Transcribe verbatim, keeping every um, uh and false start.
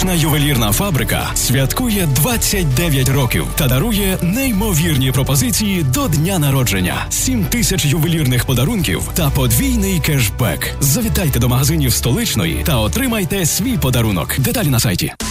Столична ювелірна фабрика святкує двадцять дев'ять років та дарує неймовірні пропозиції до дня народження. сім тисяч ювелірних подарунків та подвійний кешбек. Завітайте до магазинів Столичної та отримайте свій подарунок. Деталі на сайті.